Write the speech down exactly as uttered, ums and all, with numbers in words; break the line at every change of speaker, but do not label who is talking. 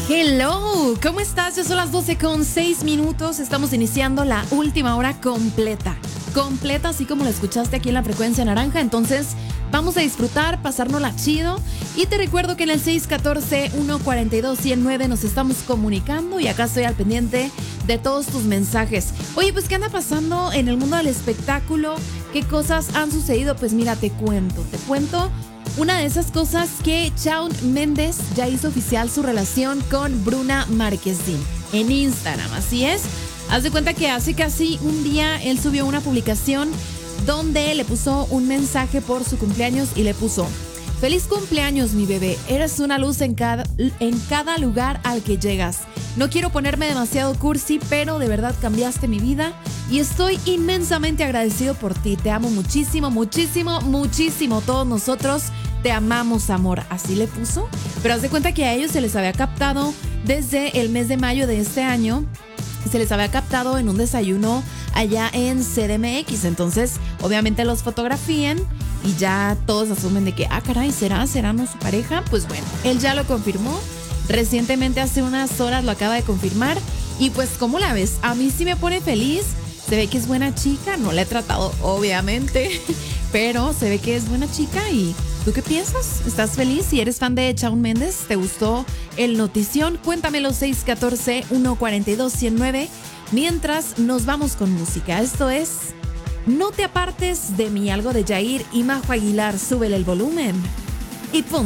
Hello, ¿cómo estás? Ya son las doce con seis minutos. Estamos iniciando la última hora completa. Completa, así como la escuchaste aquí en la frecuencia naranja. Entonces, vamos a disfrutar, pasárnosla chido. Y te recuerdo que en el seis uno cuatro, uno cuatro dos, uno cero nueve nos estamos comunicando. Y acá estoy al pendiente de todos tus mensajes. Oye, pues, ¿qué anda pasando en el mundo del espectáculo? ¿Qué cosas han sucedido? Pues mira, te cuento, te cuento. Una de esas cosas que Shawn Mendes ya hizo oficial su relación con Bruna Marquezine en Instagram, así es. Haz de cuenta que hace casi un día él subió una publicación donde le puso un mensaje por su cumpleaños y le puso: feliz cumpleaños, mi bebé, eres una luz en cada, en cada lugar al que llegas. No quiero ponerme demasiado cursi, pero de verdad cambiaste mi vida y estoy inmensamente agradecido por ti. Te amo muchísimo, muchísimo, muchísimo. Todos nosotros te amamos, amor. Así le puso. Pero haz de cuenta que a ellos se les había captado desde el mes de mayo de este año. Se les había captado en un desayuno allá en C D M X. Entonces, obviamente los fotografían y ya todos asumen de que, ah, caray, ¿será? ¿Será no su pareja? Pues bueno, él ya lo confirmó. Recientemente, hace unas horas, lo acaba de confirmar. Y pues, ¿cómo la ves? A mí sí me pone feliz. Se ve que es buena chica. No la he tratado, obviamente, pero se ve que es buena chica. ¿Y tú qué piensas? ¿Estás feliz? Si eres fan de Shawn Mendes, ¿te gustó el notición? Cuéntamelo seis uno cuatro, uno cuatro dos, uno cero nueve. Mientras nos vamos con música. Esto es No te apartes de mí, algo de Yair y Majo Aguilar. Súbele el volumen y pum.